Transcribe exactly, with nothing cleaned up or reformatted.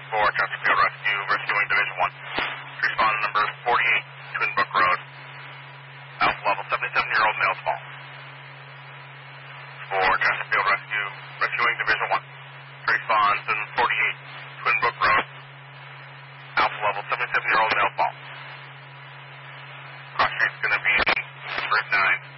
for Chesterfield Rescue, rescuing Division one. Respond number forty-eight, Twin Brook Road. Alpha level, seventy-seven-year-old male small. For Chesterfield Rescue, rescuing Division one. Respond to forty-eight, Twin Brook Road. Alpha level, seventy-seven-year-old male small. Cross street's going to be Bridge nine.